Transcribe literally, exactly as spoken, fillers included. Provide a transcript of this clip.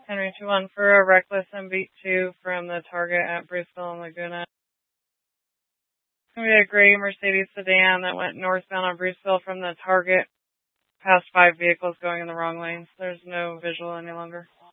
Henry two one for a reckless and beat two from the target at Bruceville and Laguna. It's going to be a gray Mercedes sedan that went northbound on Bruceville from the target, past five vehicles going in the wrong lanes. There's no visual any longer.